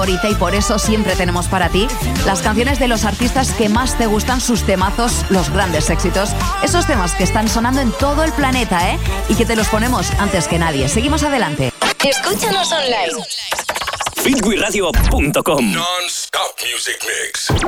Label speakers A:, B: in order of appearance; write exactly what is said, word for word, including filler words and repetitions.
A: favorita y por eso siempre tenemos para ti las canciones de los artistas que más te gustan, sus temazos, los grandes éxitos, esos temas que están sonando en todo el planeta, ¿eh? Y que te los ponemos antes que nadie. Seguimos adelante.
B: Escúchanos online.
C: Fitwiradio punto com
D: Non-stop music mix.